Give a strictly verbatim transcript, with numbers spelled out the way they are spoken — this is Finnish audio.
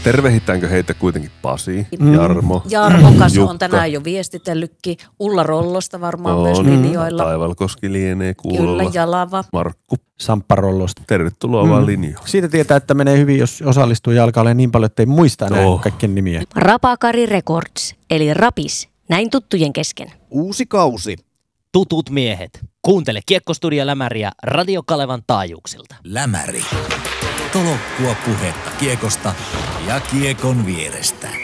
Tervehitäänkö heitä kuitenkin Pasi, mm. Jarmo, Jarmo kanssa Jukka. on tänään jo viestitellytkin. Ulla Rollosta varmaan on, myös linjoilla. Taivalkoski lienee kuulolla. Kyllä, Jalava. Markku. Sampparollosta. Tervetuloa mm. vaan linjoille. Siitä tietää, että menee hyvin, jos osallistuu jalkailemaan niin paljon, että ei muista enää oh. kaikkien nimiä. Rapakari Records, eli Rapis, näin tuttujen kesken. Uusi kausi. Tutut miehet. Kuuntele Kiekkostudio Lämäriä Radio Kalevan taajuuksilta. Lämäri. Tolokkua puhetta kiekosta ja kiekon vierestä.